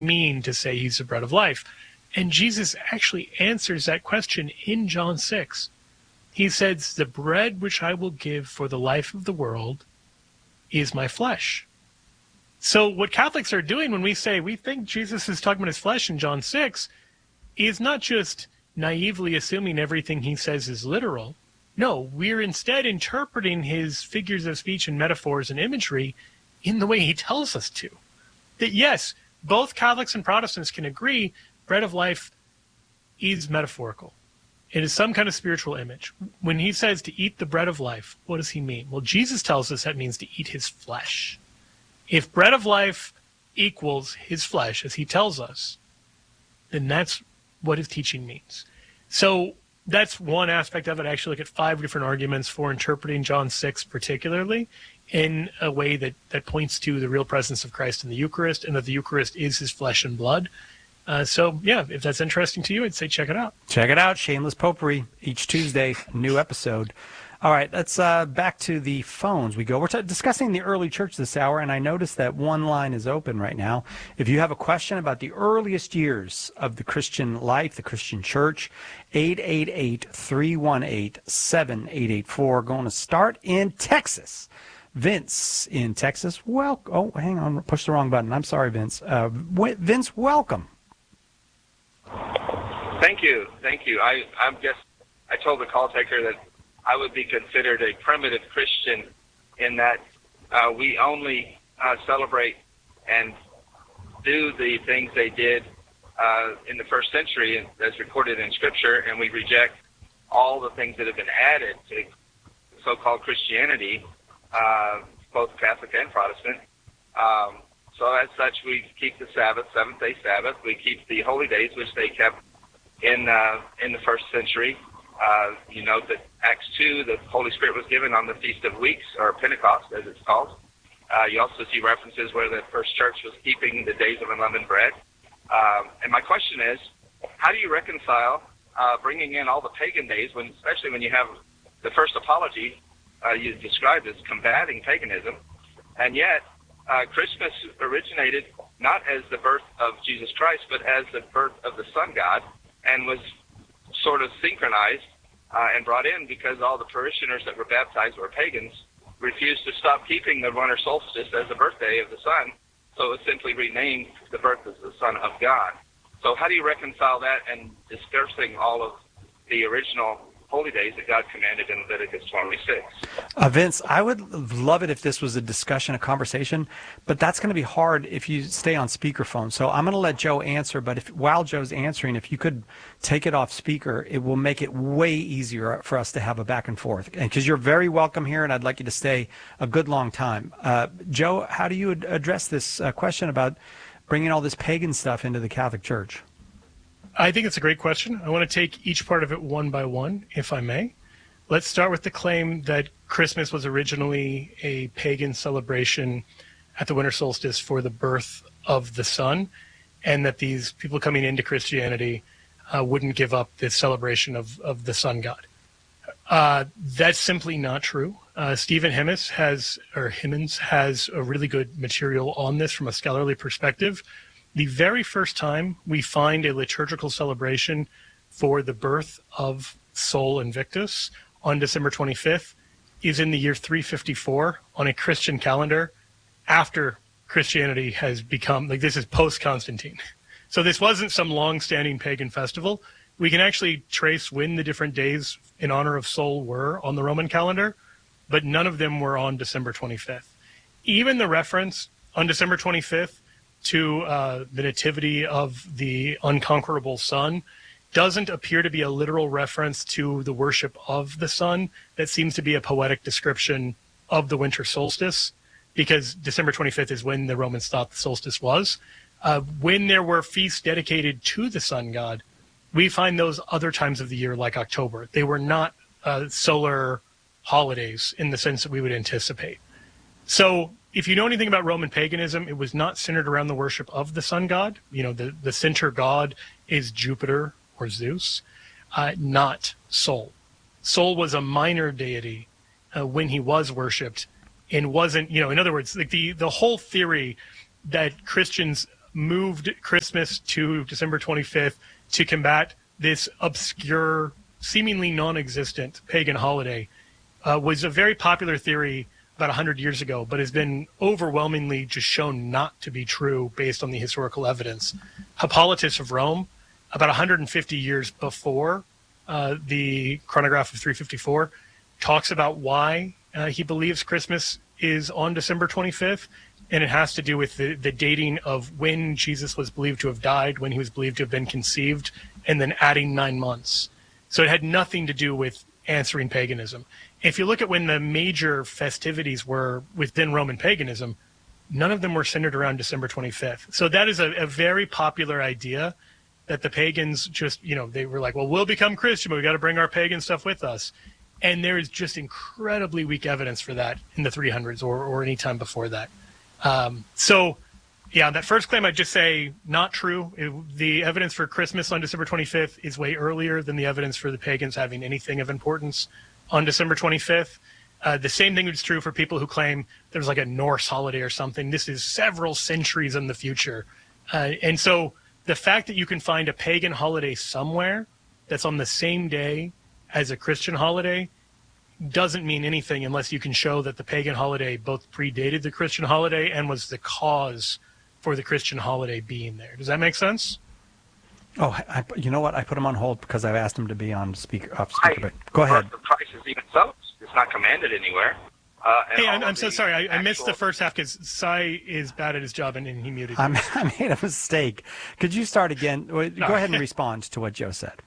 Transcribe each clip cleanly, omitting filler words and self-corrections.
mean to say he's the bread of life? And Jesus actually answers that question in John 6. He says, the bread which I will give for the life of the world is my flesh. So what Catholics are doing when we say we think Jesus is talking about his flesh in John 6 is not just naively assuming everything he says is literal. No, we're instead interpreting his figures of speech and metaphors and imagery in the way he tells us to. That yes, both Catholics and Protestants can agree bread of life is metaphorical. It is some kind of spiritual image. When he says to eat the bread of life, what does he mean? Well, Jesus tells us that means to eat his flesh. If bread of life equals his flesh, as he tells us, then that's what his teaching means. So that's one aspect of it. I actually look at 5 different arguments for interpreting John 6 particularly in a way that points to the real presence of Christ in the Eucharist and that the Eucharist is his flesh and blood. So, yeah, if that's interesting to you, I'd say check it out. Check it out. Shameless Popery. Each Tuesday, new episode. All right, let's back to the phones we go. We're discussing the early church this hour, and I noticed that one line is open right now. If you have a question about the earliest years of the Christian life, the Christian church, 888-318-7884. Going to start in Texas. Vince in Texas. Oh, hang on. Pushed the wrong button. I'm sorry, Vince. Vince, welcome. Thank you. I told the call taker that I would be considered a primitive Christian in that we only celebrate and do the things they did in the first century as recorded in Scripture, and we reject all the things that have been added to so-called Christianity, both Catholic and Protestant. So as such, we keep the Sabbath, Seventh-day Sabbath. We keep the holy days, which they kept in the first century. You note that Acts 2, the Holy Spirit was given on the Feast of Weeks, or Pentecost, as it's called. You also see references where the first church was keeping the days of unleavened bread. And my question is, how do you reconcile bringing in all the pagan days, especially when you have the first apology you described as combating paganism, and yet Christmas originated not as the birth of Jesus Christ, but as the birth of the sun god, and was sort of synchronized and brought in because all the parishioners that were baptized were pagans, refused to stop keeping the winter solstice as the birthday of the sun, so it was simply renamed the birth of the Son of God. So how do you reconcile that and dispersing all of the original holy days that God commanded in Leviticus 26? Vince, I would love it if this was a discussion, a conversation, but that's going to be hard if you stay on speakerphone. So I'm going to let Joe answer, but while Joe's answering, if you could take it off speaker, it will make it way easier for us to have a back and forth. Because you're very welcome here, and I'd like you to stay a good long time. Joe, how do you address this question about bringing all this pagan stuff into the Catholic Church? I think it's a great question. I want to take each part of it one by one, if I may. Let's start with the claim that Christmas was originally a pagan celebration at the winter solstice for the birth of the sun, and that these people coming into Christianity wouldn't give up this celebration of the sun god. That's simply not true. Stephen Hemmons has a really good material on this from a scholarly perspective. The very first time we find a liturgical celebration for the birth of Sol Invictus on December 25th is in the year 354 on a Christian calendar after Christianity has become, this is post-Constantine. So this wasn't some long-standing pagan festival. We can actually trace when the different days in honor of Sol were on the Roman calendar, but none of them were on December 25th. Even the reference on December 25th to the nativity of the unconquerable sun doesn't appear to be a literal reference to the worship of the sun. That seems to be a poetic description of the winter solstice, because December 25th is when the Romans thought the solstice was. When there were feasts dedicated to the sun god, we find those other times of the year, like October. They were not solar holidays in the sense that we would anticipate. So if you know anything about Roman paganism, it was not centered around the worship of the sun god. The center god is Jupiter or Zeus, not Sol. Sol was a minor deity when he was worshipped, and wasn't, in other words, like the whole theory that Christians moved Christmas to December 25th to combat this obscure, seemingly non-existent pagan holiday was a very popular theory about 100 years ago, but has been overwhelmingly just shown not to be true based on the historical evidence. Hippolytus of Rome, about 150 years before the chronograph of 354, talks about why he believes Christmas is on December 25th, and it has to do with the dating of when Jesus was believed to have died, when he was believed to have been conceived, and then adding 9 months. So it had nothing to do with answering paganism. If you look at when the major festivities were within Roman paganism, none of them were centered around December 25th. So that is a very popular idea that the pagans just, they were like, well, we'll become Christian, but we got to bring our pagan stuff with us. And there is just incredibly weak evidence for that in the 300s or any time before that. That first claim, I'd just say not true. The evidence for Christmas on December 25th is way earlier than the evidence for the pagans having anything of importance on December 25th. The same thing is true for people who claim there's like a Norse holiday or something. This is several centuries in the future. And so the fact that you can find a pagan holiday somewhere that's on the same day as a Christian holiday doesn't mean anything unless you can show that the pagan holiday both predated the Christian holiday and was the cause for the Christian holiday being there. Does that make sense? Oh, you know what? I put him on hold because I've asked him to be on speaker. But go ahead. The price is even so. It's not commanded anywhere. Hey, I'm so sorry. I missed the first half because Cy is bad at his job and he muted you. I made a mistake. Could you start again? Go ahead and respond to what Joe said.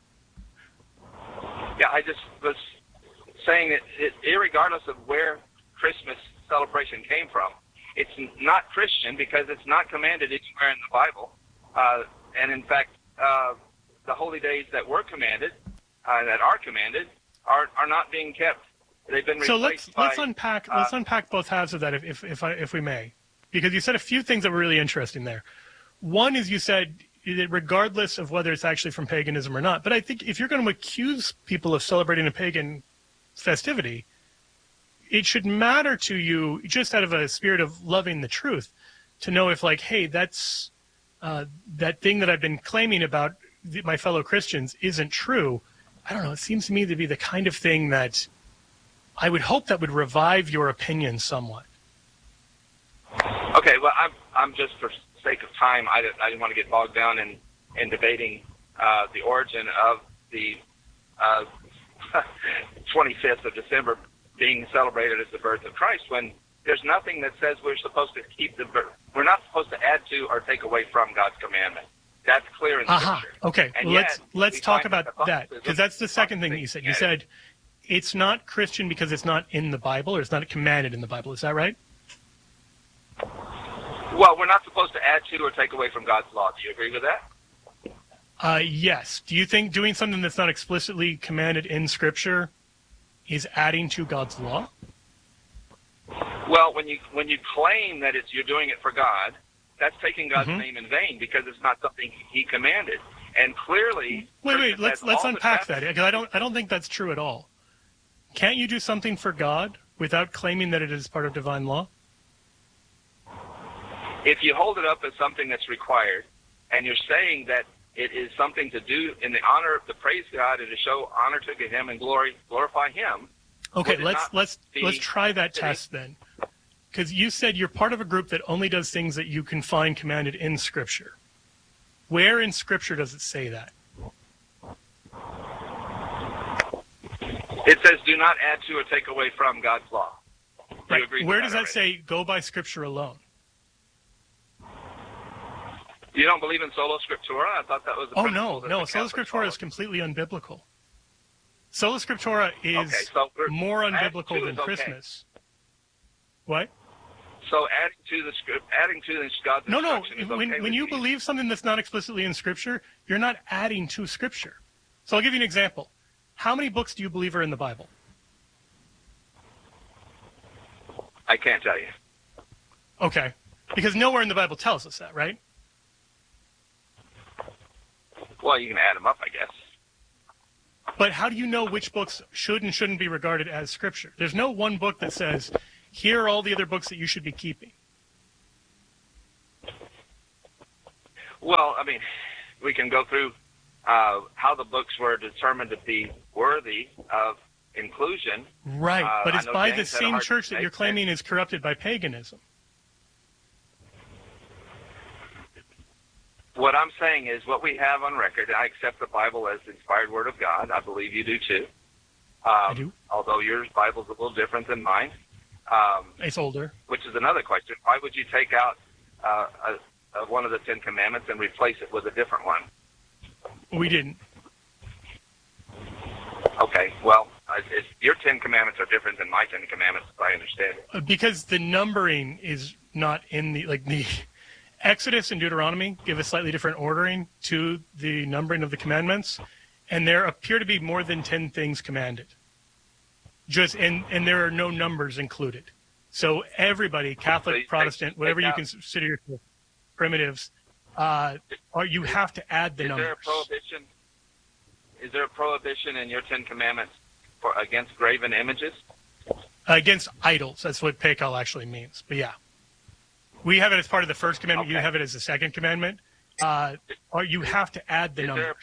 Yeah, I just was saying that irregardless of where Christmas celebration came from, it's not Christian because it's not commanded anywhere in the Bible. And in fact, the holy days that were commanded, that are commanded, are not being kept. They've been replaced. So let's unpack both halves of that, if we may, because you said a few things that were really interesting there. One is you said that regardless of whether it's actually from paganism or not, but I think if you're going to accuse people of celebrating a pagan festivity, it should matter to you just out of a spirit of loving the truth to know if, like, hey, that's that thing that I've been claiming about my fellow Christians isn't true. I don't know. It seems to me to be the kind of thing that I would hope that would revive your opinion somewhat. Okay, well, I'm just for sake of time, I didn't want to get bogged down in debating the origin of the 25th of December being celebrated as the birth of Christ, when there's nothing that says we're supposed to keep we're not supposed to add to or take away from God's commandment. That's clear in Scripture. Okay, well, let's talk about that, because that's the second thing that you said. You said it's not Christian because it's not in the Bible, or it's not commanded in the Bible. Is that right? Well, we're not supposed to add to or take away from God's law. Do you agree with that? Yes. Do you think doing something that's not explicitly commanded in Scripture is adding to God's law? Well, when you claim that you're doing it for God, that's taking God's name in vain because it's not something He commanded. And clearly, wait. Let's unpack that, because I don't think that's true at all. Can't you do something for God without claiming that it is part of divine law? If you hold it up as something that's required, and you're saying that it is something to do in the honor, to praise God and to show honor to Him and glorify Him. Okay, let's try that test then, because you said you're part of a group that only does things that you can find commanded in Scripture. Where in Scripture does it say that? It says, "Do not add to or take away from God's law." Right. Where does that say, "Go by Scripture alone"? You don't believe in sola scriptura? I thought that was. No. Sola scriptura is completely unbiblical. Sola scriptura is more unbiblical than Christmas. What? So adding to this God's instruction is okay when you believe something that's not explicitly in Scripture, you're not adding to Scripture. So I'll give you an example. How many books do you believe are in the Bible? I can't tell you. Okay. Because nowhere in the Bible tells us that, right? Well, you can add them up, I guess. But how do you know which books should and shouldn't be regarded as Scripture? There's no one book that says, here are all the other books that you should be keeping. Well, I mean, we can go through how the books were determined to be worthy of inclusion. Right, but I it's know by James the had a same hard church that time you're claiming is corrupted by paganism. What I'm saying is what we have on record. I accept the Bible as the inspired Word of God. I believe you do too. I do. Although your Bible's a little different than mine. It's older. Which is another question. Why would you take out one of the Ten Commandments and replace it with a different one? We didn't. Okay, well, your Ten Commandments are different than my Ten Commandments, if I understand it. Because the numbering is not in the Exodus and Deuteronomy give a slightly different ordering to the numbering of the commandments, and there appear to be more than 10 things commanded. And there are no numbers included. So everybody, Catholic, Protestant, whatever you consider yourself, primitives, you have to add the numbers. Is there a prohibition in your Ten Commandments against graven images? Against idols. That's what Pekal actually means. But yeah. We have it as part of the first commandment. Okay. You have it as the second commandment. You have to add the numbers.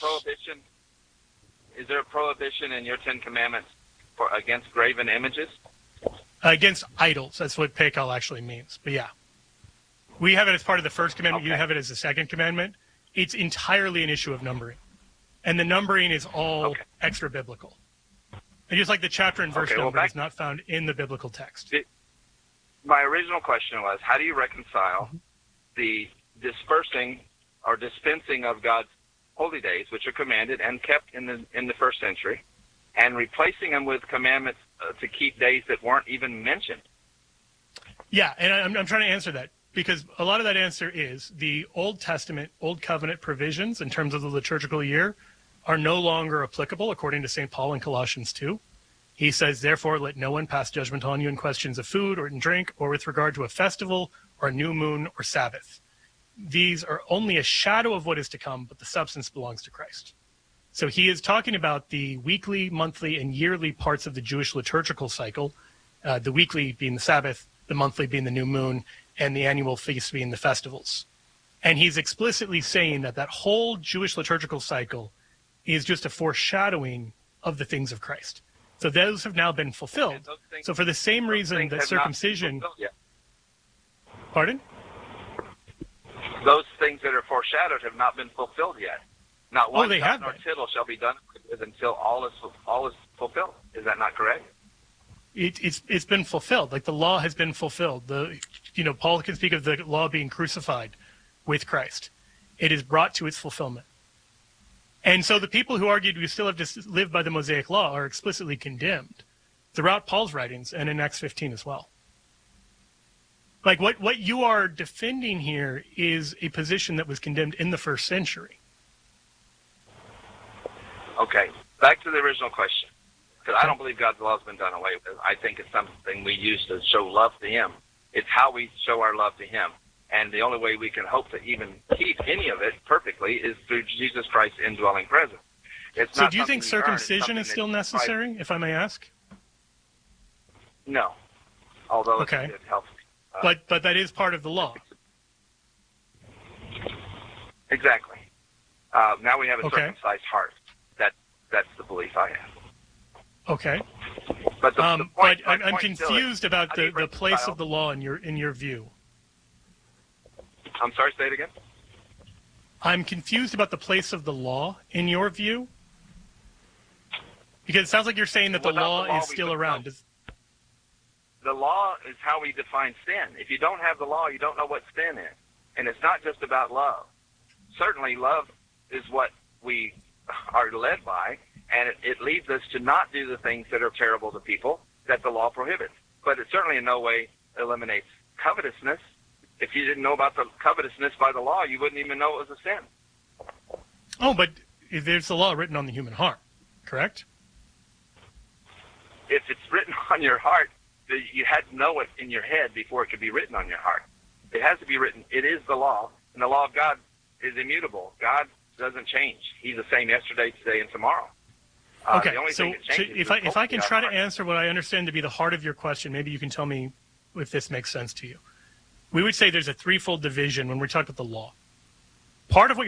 Is there a prohibition in your Ten Commandments against graven images? Against idols. That's what Pekal actually means. But yeah. We have it as part of the first commandment. Okay. You have it as the second commandment. It's entirely an issue of numbering. And the numbering is all extra biblical. And just like the chapter and verse number is not found in the biblical text. My original question was, how do you reconcile the dispersing or dispensing of God's holy days, which are commanded and kept in the first century, and replacing them with commandments to keep days that weren't even mentioned? Yeah, and I'm trying to answer that, because a lot of that answer is the Old Testament, Old Covenant provisions in terms of the liturgical year are no longer applicable, according to St. Paul in Colossians 2. He says, therefore, let no one pass judgment on you in questions of food or in drink or with regard to a festival or a new moon or Sabbath. These are only a shadow of what is to come, but the substance belongs to Christ. So he is talking about the weekly, monthly, and yearly parts of the Jewish liturgical cycle, the weekly being the Sabbath, the monthly being the new moon, and the annual feast being the festivals. And he's explicitly saying that that whole Jewish liturgical cycle is just a foreshadowing of the things of Christ. So those have now been fulfilled. So for the same reason that circumcision... Pardon? Those things that are foreshadowed have not been fulfilled yet. Not one jot nor been. tittle shall be done until all is fulfilled. Is that not correct? It's been fulfilled. Like the law has been fulfilled. Paul can speak of the law being crucified with Christ. It is brought to its fulfillment. And so the people who argued we still have to live by the Mosaic law are explicitly condemned throughout Paul's writings and in Acts 15 as well. Like what you are defending here is a position that was condemned in the first century. Okay, back to the original question. Because I don't believe God's law has been done away with. I think it's something we use to show love to Him. It's how we show our love to Him. And the only way we can hope to even keep any of it perfectly is through Jesus Christ's indwelling presence. So do you think circumcision is still necessary, if I may ask? No, although it helps. But that is part of the law. Exactly. Now we have a circumcised heart. That's the belief I have. Okay. But I'm confused about the place of the law in your view. I'm sorry, say it again? I'm confused about the place of the law in your view. Because it sounds like you're saying that the law is still around. The law is how we define sin. If you don't have the law, you don't know what sin is. And it's not just about love. Certainly love is what we are led by, and it leads us to not do the things that are terrible to people that the law prohibits. But it certainly in no way eliminates covetousness. If you didn't know about the covetousness by the law, you wouldn't even know it was a sin. Oh, but there's the law written on the human heart, correct? If it's written on your heart, you had to know it in your head before it could be written on your heart. It has to be written. It is the law, and the law of God is immutable. God doesn't change. He's the same yesterday, today, and tomorrow. Okay, so if I can try to answer what I understand to be the heart of your question, maybe you can tell me if this makes sense to you. We would say there's a threefold division when we talk about the law. part of what